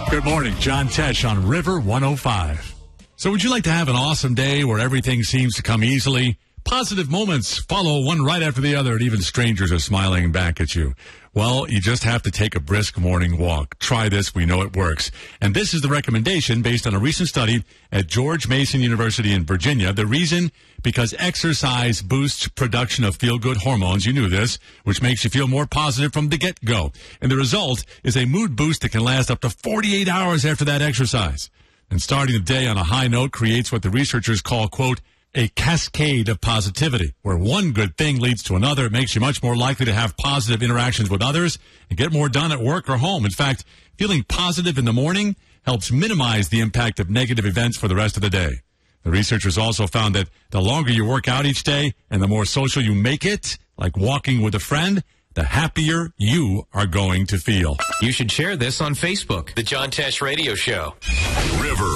Good morning, John Tesh on River 105. So would you like to have an awesome day where everything seems to come easily? Positive moments follow one right after the other, and even strangers are smiling back at you. Well, you just have to take a brisk morning walk. Try this. We know it works. And this is the recommendation based on a recent study at George Mason University in Virginia. The reason? Because exercise boosts production of feel-good hormones. You knew this, which makes you feel more positive from the get-go. And the result is a mood boost that can last up to 48 hours after that exercise. And starting the day on a high note creates what the researchers call, quote, a cascade of positivity, where one good thing leads to another. It makes you much more likely to have positive interactions with others and get more done at work or home. In fact, feeling positive in the morning helps minimize the impact of negative events for the rest of the day. The researchers also found that the longer you work out each day and the more social you make it, like walking with a friend, the happier you are going to feel. You should share this on Facebook. The John Tesh Radio Show. River